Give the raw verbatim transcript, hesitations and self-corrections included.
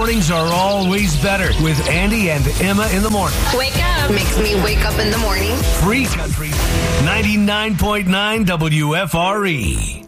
mornings are always better with Andy and Emma in the morning. Wake up. Makes me wake up in the morning. Free Country ninety-nine point nine W F R E.